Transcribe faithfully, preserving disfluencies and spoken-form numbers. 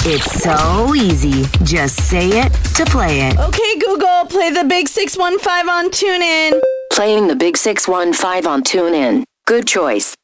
It's so easy. Just say it to play it. Okay, Google, play the Big six one five on TuneIn. Playing the Big six one five on TuneIn. Good choice.